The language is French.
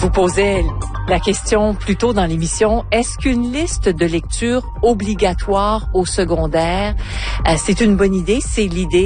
vous posais la question plus tôt dans l'émission, est-ce qu'une liste de lecture obligatoire au secondaire, c'est une bonne idée? C'est l'idée